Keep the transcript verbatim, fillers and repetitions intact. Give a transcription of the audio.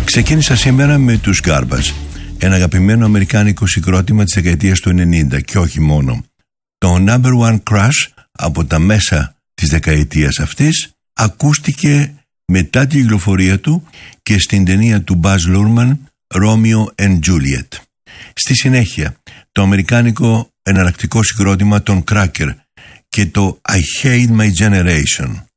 Ξεκίνησα σήμερα με τους Garbage, ένα αγαπημένο αμερικάνικο συγκρότημα της δεκαετίας του ενενήντα και όχι μόνο. Το Number One Crush από τα μέσα της δεκαετίας αυτής ακούστηκε μετά την κυκλοφορία του και στην ταινία του Baz Luhrmann Romeo and Juliet. Στη συνέχεια το αμερικάνικο εναλλακτικό συγκρότημα των Cracker και το I Hate My Generation.